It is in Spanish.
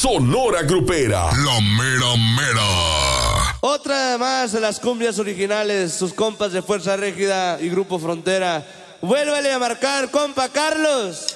Sonora Grupera. La mera mera. Otra más de las cumbias originales, sus compas de Fuerza Régida y Grupo Frontera. Vuélvele a marcar, compa Carlos.